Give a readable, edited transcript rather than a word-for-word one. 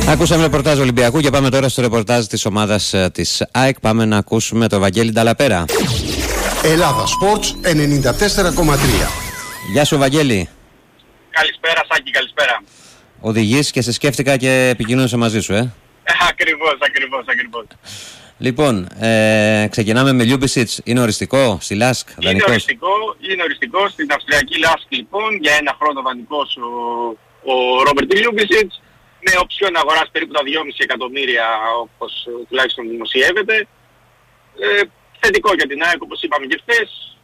Ακούσαμε ρεπορτάζ Ολυμπιακού και πάμε τώρα στο ρεπορτάζ της ομάδας της ΑΕΚ. Πάμε να ακούσουμε το Βαγγέλη Νταλαπέρα. Ελλάδα Sports 94,3. Γεια σου Βαγγέλη. Καλησπέρα Σάκη, καλησπέρα. Οδηγείς και σε σκέφτηκα και επικοινώνησα μαζί σου, Ακριβώς. Λοιπόν, ξεκινάμε με Λιούμπισιτς. Είναι οριστικό στη ΛΑΣΚ, δανεικός? Είναι οριστικό στην Αυστριακή ΛΑΣΚ λοιπόν. Για ένα χρόνο δανεικός ο Ρόμπερτ Λιούμπισιτς. Με οψιόν να αγοράσει περίπου τα 2,5 εκατομμύρια όπως τουλάχιστον δημοσιεύεται. Θετικό για την ΑΕΚ όπως είπαμε και χθες.